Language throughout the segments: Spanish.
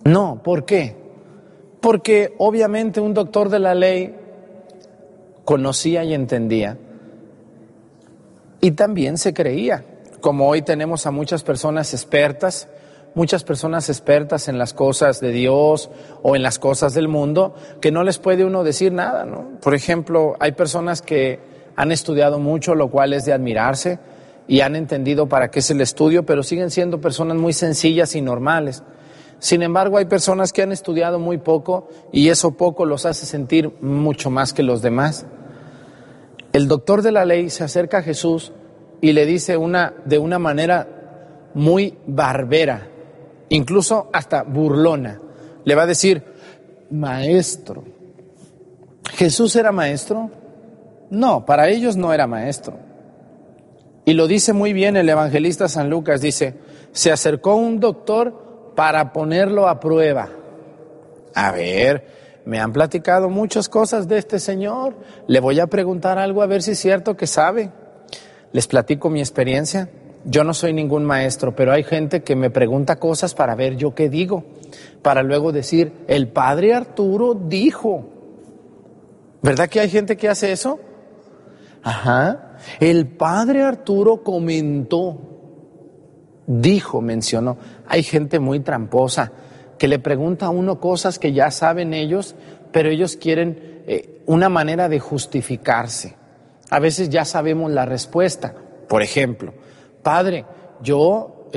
No, ¿por qué? Porque obviamente un doctor de la ley conocía y entendía, y también se creía, como hoy tenemos a muchas personas expertas en las cosas de Dios o en las cosas del mundo, que no les puede uno decir nada, ¿no? Por ejemplo, hay personas que han estudiado mucho, lo cual es de admirarse, y han entendido para qué es el estudio, pero siguen siendo personas muy sencillas y normales. Sin embargo, hay personas que han estudiado muy poco y eso poco los hace sentir mucho más que los demás. El doctor de la ley se acerca a Jesús y le dice de una manera muy barbera, incluso hasta burlona. Le va a decir, maestro. ¿Jesús era maestro? No, para ellos no era maestro. Y lo dice muy bien el evangelista San Lucas, dice, se acercó un doctor para ponerlo a prueba. A ver, me han platicado muchas cosas de este señor, le voy a preguntar algo a ver si es cierto que sabe. Les platico mi experiencia. Yo no soy ningún maestro, pero hay gente que me pregunta cosas para ver yo qué digo, para luego decir, el padre Arturo dijo. ¿Verdad que hay gente que hace eso? Ajá, el padre Arturo comentó, dijo, mencionó. Hay gente muy tramposa que le pregunta a uno cosas que ya saben ellos, pero ellos quieren una manera de justificarse. A veces ya sabemos la respuesta. Por ejemplo, padre, yo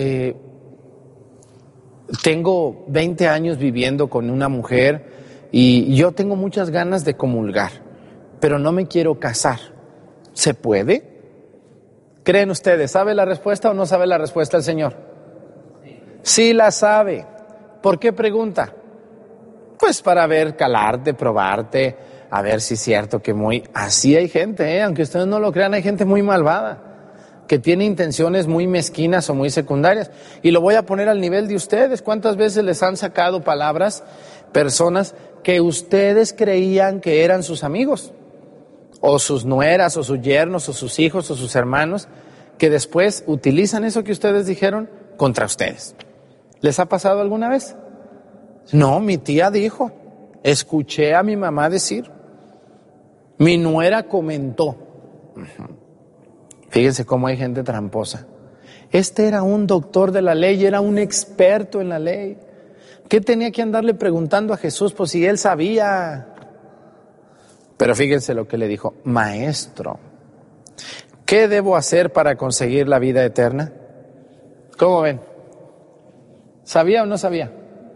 tengo 20 años viviendo con una mujer y yo tengo muchas ganas de comulgar, pero no me quiero casar. ¿Se puede? ¿Creen ustedes? ¿Sabe la respuesta o no sabe la respuesta el Señor? Sí la sabe. ¿Por qué pregunta? Pues para ver, calarte, probarte, a ver si es cierto que así hay gente, aunque ustedes no lo crean, hay gente muy malvada, que tiene intenciones muy mezquinas o muy secundarias. Y lo voy a poner al nivel de ustedes. ¿Cuántas veces les han sacado palabras personas que ustedes creían que eran sus amigos? O sus nueras, o sus yernos, o sus hijos, o sus hermanos, que después utilizan eso que ustedes dijeron contra ustedes. ¿Les ha pasado alguna vez? No, mi tía dijo, escuché a mi mamá decir, mi nuera comentó. Fíjense cómo hay gente tramposa. Este era un doctor de la ley, era un experto en la ley. ¿Qué tenía que andarle preguntando a Jesús? Pues si él sabía. Pero fíjense lo que le dijo, maestro, ¿qué debo hacer para conseguir la vida eterna? ¿Cómo ven? ¿Sabía o no sabía?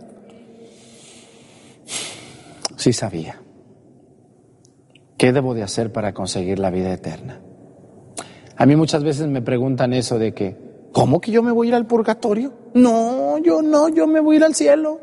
Sí sabía. ¿Qué debo de hacer para conseguir la vida eterna? A mí muchas veces me preguntan eso de que, ¿cómo que yo me voy a ir al purgatorio? No, yo me voy a ir al cielo.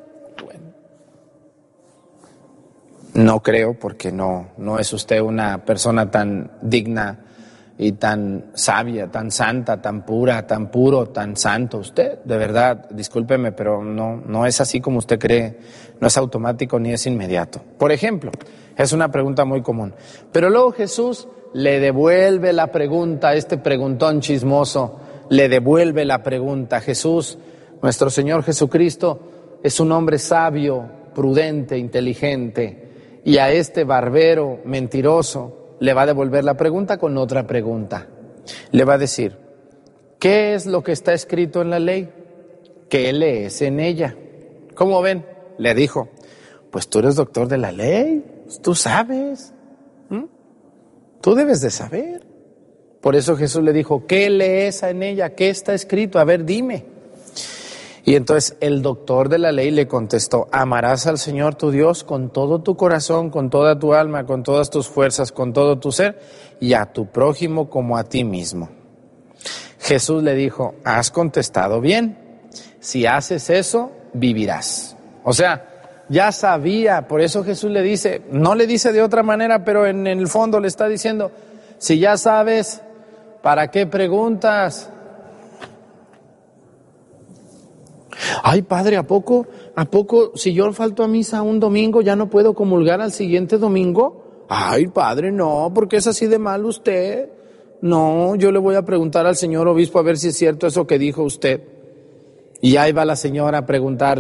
No creo, porque no es usted una persona tan digna y tan sabia, tan santa, tan pura, tan puro, tan santo. Usted, de verdad, discúlpeme, pero no es así como usted cree, no es automático ni es inmediato. Por ejemplo, es una pregunta muy común. Pero luego Jesús le devuelve la pregunta, este preguntón chismoso, le devuelve la pregunta. Jesús, nuestro Señor Jesucristo, es un hombre sabio, prudente, inteligente. Y a este barbero mentiroso le va a devolver la pregunta con otra pregunta. Le va a decir, ¿qué es lo que está escrito en la ley? ¿Qué lees en ella? ¿Cómo ven? Le dijo, pues tú eres doctor de la ley, tú sabes, tú debes de saber. Por eso Jesús le dijo, ¿qué lees en ella? ¿Qué está escrito? A ver, dime. Y entonces el doctor de la ley le contestó, amarás al Señor tu Dios con todo tu corazón, con toda tu alma, con todas tus fuerzas, con todo tu ser, y a tu prójimo como a ti mismo. Jesús le dijo, has contestado bien, si haces eso, vivirás. O sea, ya sabía, por eso Jesús le dice, no le dice de otra manera, pero en el fondo le está diciendo, si ya sabes, ¿para qué preguntas? Ay, padre, ¿a poco si yo falto a misa un domingo ya no puedo comulgar al siguiente domingo? Ay, padre, no, porque es así de mal usted. No, yo le voy a preguntar al señor obispo a ver si es cierto eso que dijo usted. Y ahí va la señora a preguntar.